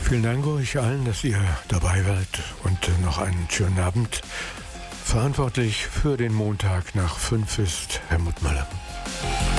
Vielen Dank euch allen, dass ihr dabei wart und noch einen schönen Abend. Verantwortlich für den Montag nach 5 ist Helmut Möller.